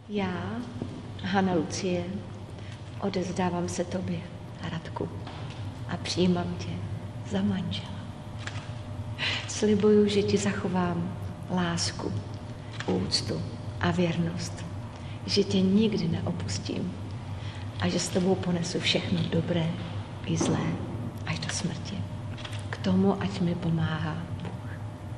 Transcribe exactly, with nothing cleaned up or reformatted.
Já, Hana Lucie, odevzdávám se tobě, Radku, a přijímám tě za manžela. Slibuju, že ti zachovám lásku, úctu a věrnost, že tě nikdy neopustím a že s tebou ponesu všechno dobré i zlé až do smrti. K tomu, ať mi pomáhá